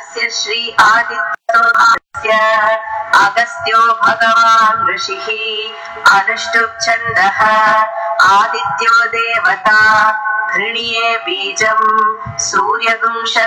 तस्य श्री आदित्य अगस्त्यो भगवान् ऋषिः अनुष्टुप् छन्दः आदित्यो देवता घृणीये बीजम् सूर्यगुंश